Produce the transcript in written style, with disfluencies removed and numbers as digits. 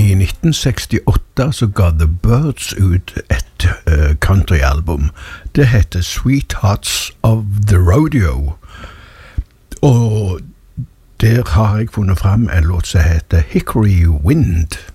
I 1968 så ga The Byrds ut et countryalbum. Det heter Sweethearts of the Rodeo. Og der har jeg funnet frem en låt som heter Hickory Wind.